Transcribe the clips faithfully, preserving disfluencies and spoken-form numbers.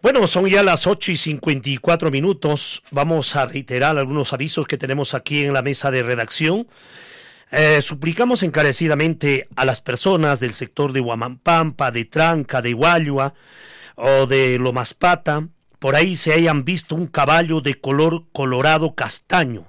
Bueno, son ya las ocho y cincuenta y cuatro minutos. Vamos a reiterar algunos avisos que tenemos aquí en la mesa de redacción. Eh, suplicamos encarecidamente a las personas del sector de Huamampampa, de Tranca, de Huayua o de Lomaspata, por ahí se hayan visto un caballo de color colorado castaño,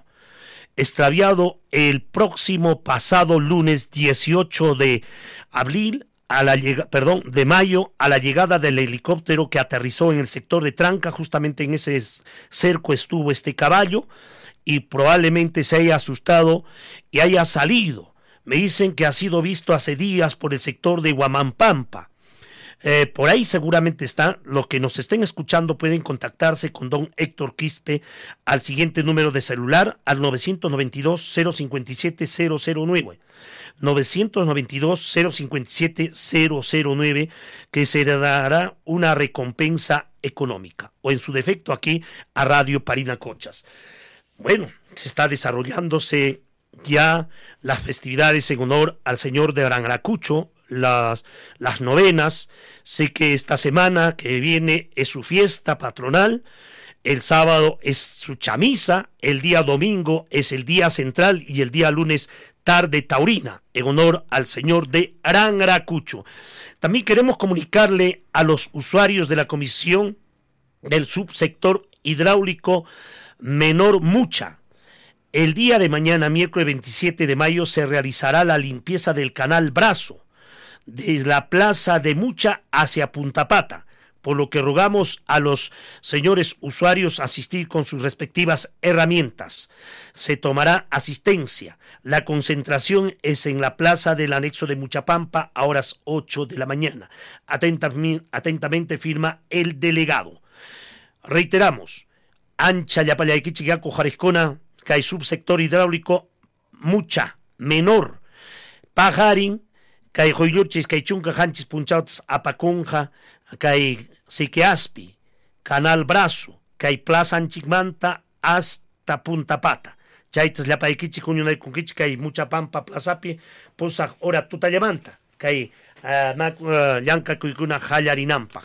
extraviado el próximo pasado lunes dieciocho de abril, a la llega, perdón, de mayo, a la llegada del helicóptero que aterrizó en el sector de Tranca. Justamente en ese cerco estuvo este caballo y probablemente se haya asustado y haya salido. Me dicen que ha sido visto hace días por el sector de Huamampampa. Eh, por ahí seguramente está. Los que nos estén escuchando pueden contactarse con don Héctor Quispe al siguiente número de celular, al nueve nueve dos, cero cinco siete, cero cero nueve. nueve nueve dos, cero cinco siete, cero cero nueve, que se le dará una recompensa económica, o en su defecto aquí a Radio Parinacochas. Bueno, se está desarrollándose ya las festividades en honor al Señor de Arangaracucho, las, las novenas. Sé que esta semana que viene es su fiesta patronal, el sábado es su chamisa, el día domingo es el día central y el día lunes tarde taurina, en honor al Señor de Arangaracucho. También queremos comunicarle a los usuarios de la comisión del subsector hidráulico Menor Mucha. El día de mañana, miércoles veintisiete de mayo, se realizará la limpieza del canal Brazo, de la plaza de Mucha hacia Punta Pata, por lo que rogamos a los señores usuarios asistir con sus respectivas herramientas. Se tomará asistencia. La concentración es en la plaza del anexo de Muchapampa a horas ocho de la mañana. Atentamente, atentamente firma el delegado. Reiteramos, Ancha Yapayayquichigaco Jariscona, que hay subsector hidráulico Mucha, Menor, Pajarin, que hay Joyuchis, que hay Chunca, Hanchis, Punchauts, Apacunja, que hay Siqueaspi, Canal Brazo, que hay Plaza Anchigmanta hasta Punta Pata. Chaitas Yapayquichi, Cuñunay Cunquichi, que hay Mucha Pampa, Plazapi, Posa, Ora Tutayamanta, que hay Yanca Cuicuna, Jayarinampa.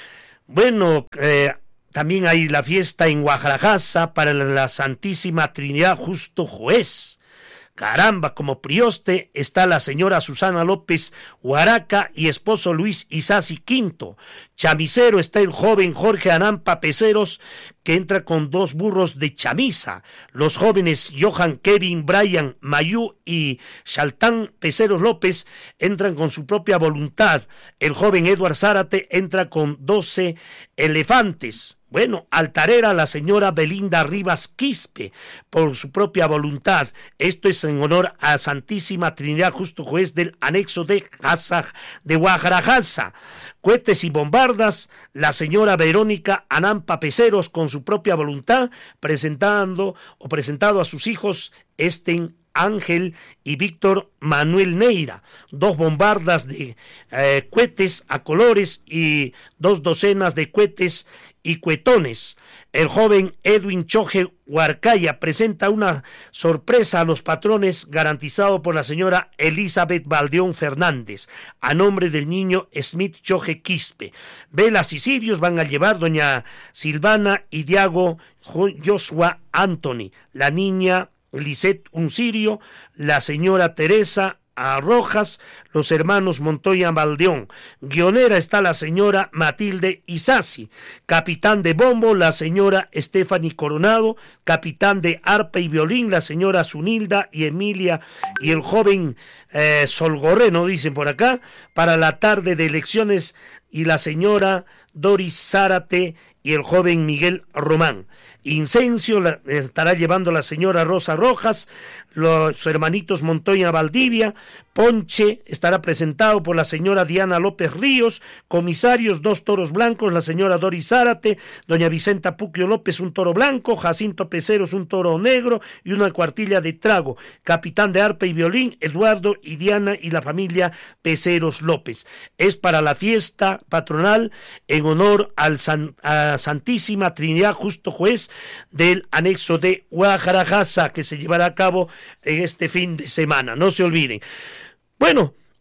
Bueno, eh, también hay la fiesta en Guajarajasa para la Santísima Trinidad Justo Juez. Caramba, como prioste está la señora Susana López Huaraca y esposo Luis Isasi Quinto. Chamisero está el joven Jorge Anampa Peceros, que entra con dos burros de chamisa. Los jóvenes Johan, Kevin, Brian, Mayú y Shaltán Peceros López entran con su propia voluntad. El joven Edward Zárate entra con doce elefantes. Bueno, altarera la señora Belinda Rivas Quispe, por su propia voluntad. Esto es en honor a Santísima Trinidad Justo Juez del anexo de Hazaj de Guajarajasa. Cohetes y bombardas, la señora Verónica Anampa Peceros, con su propia voluntad, presentando o presentado a sus hijos Esten Ángel y Víctor Manuel Neira, dos bombardas de eh, cohetes a colores y dos docenas de cohetes y cuetones. El joven Edwin Choje Huarcaya presenta una sorpresa a los patrones garantizado por la señora Elizabeth Valdeón Fernández, a nombre del niño Smith Choje Quispe. Velas y cirios van a llevar doña Silvana y Diago Joshua Anthony, la niña Lisette Uncirio, la señora Teresa a Rojas, los hermanos Montoya Valdeón. Guionera está la señora Matilde Isasi. Capitán de bombo, la señora Stephanie Coronado. Capitán de arpa y violín, la señora Zunilda y Emilia y el joven eh, Solgorreno, dicen por acá. Para la tarde de elecciones, y la señora Doris Zárate y el joven Miguel Román. Incencio la, estará llevando la señora Rosa Rojas, los hermanitos Montoya Valdivia. Ponche estará presentado por la señora Diana López Ríos. Comisarios, dos toros blancos, la señora Doris Zárate, doña Vicenta Puquio López, un toro blanco, Jacinto Peceros, un toro negro y una cuartilla de trago. Capitán de arpa y violín, Eduardo y Diana y la familia Peceros López. Es para la fiesta patronal en honor al San, a Santísima Trinidad Justo Juez del anexo de Guajarajasa, que se llevará a cabo en este fin de semana. No se olviden. Bueno,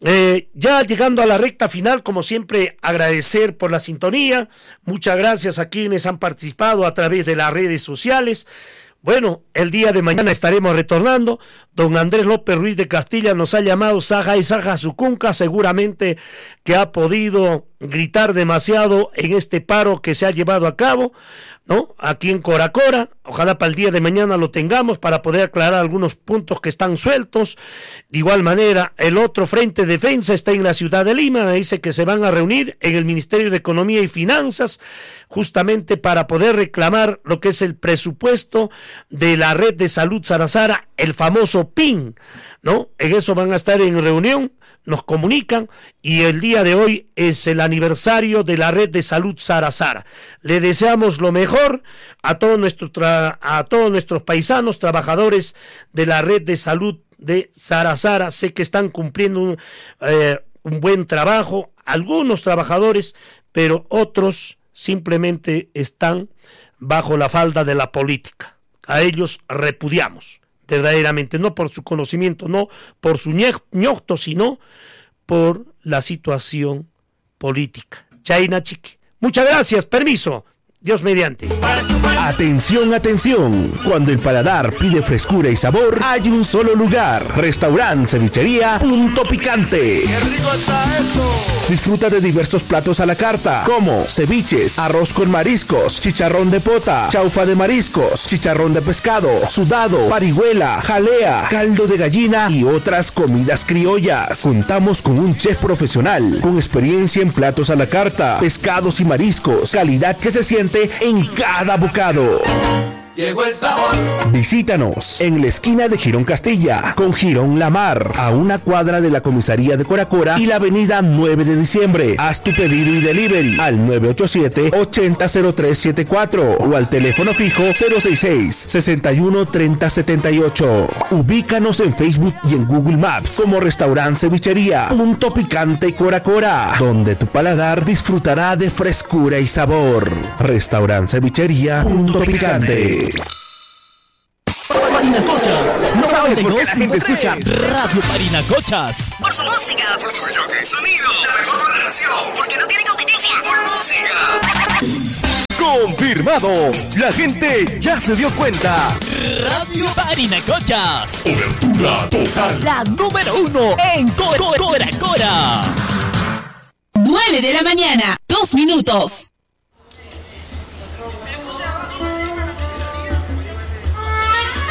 Eh, ya llegando a la recta final, como siempre, agradecer por la sintonía. Muchas gracias a quienes han participado a través de las redes sociales. Bueno, el día de mañana estaremos retornando. Don Andrés López Ruiz de Castilla nos ha llamado Saja y Saja Sucunca, seguramente que ha podido gritar demasiado en este paro que se ha llevado a cabo, ¿no? Aquí en Coracora. Ojalá para el día de mañana lo tengamos para poder aclarar algunos puntos que están sueltos. De igual manera, el otro Frente Defensa está en la ciudad de Lima. Dice que se van a reunir en el Ministerio de Economía y Finanzas justamente para poder reclamar lo que es el presupuesto de la red de salud Sarasara, el famoso P I N, ¿no? En eso van a estar en reunión, nos comunican, y el día de hoy es el aniversario de la red de salud Sarasara. Le deseamos lo mejor a todos nuestros tra- a todos nuestros paisanos, trabajadores de la red de salud de Sarasara. Sé que están cumpliendo un, eh, un buen trabajo, algunos trabajadores, pero otros simplemente están bajo la falda de la política. A ellos repudiamos, verdaderamente, no por su conocimiento, no por su ñoto, sino por la situación política. Chaina Chiqui. Muchas gracias, permiso. Dios mediante. Atención, atención. Cuando el paladar pide frescura y sabor, hay un solo lugar. Restaurante Cevichería Punto Picante. ¡Qué rico está esto! Disfruta de diversos platos a la carta, como ceviches, arroz con mariscos, chicharrón de pota, chaufa de mariscos, chicharrón de pescado, sudado, parihuela, jalea, caldo de gallina y otras comidas criollas. Contamos con un chef profesional, con experiencia en platos a la carta, pescados y mariscos, calidad que se siente en cada bocado. Llegó el sabor. Visítanos en la esquina de Girón Castilla con Girón La Mar, a una cuadra de la comisaría de Coracora y la avenida nueve de diciembre. Haz tu pedido y delivery al nueve ocho siete, ochenta cero tres setenta y cuatro o al teléfono fijo cero seis seis, sesenta y uno, treinta setenta y ocho. Ubícanos en Facebook y en Google Maps como Restaurante Cevichería Punto Picante Coracora, donde tu paladar disfrutará de frescura y sabor. Restaurante Cevichería Punto Picante. Parinacochas. No sabes por qué la gente escucha Radio Parinacochas. Por su música, por su bloque de sonido, la mejor programación, porque no tiene competencia. Por música. Confirmado. La gente ya se dio cuenta. Radio Parinacochas. Cobertura total. La número uno en Coracora. nueve de la mañana, dos minutos.